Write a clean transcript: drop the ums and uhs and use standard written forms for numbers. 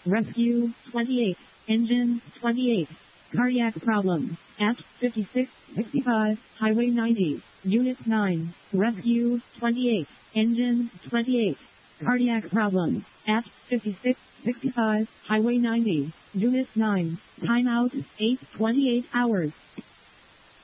Rescue 28. Engine 28. Cardiac problem at 5665 Highway 90. Unit 9. Rescue 28. Engine 28. Cardiac problem at 5665 Highway 90. Unit 9. Timeout 8:28 hours.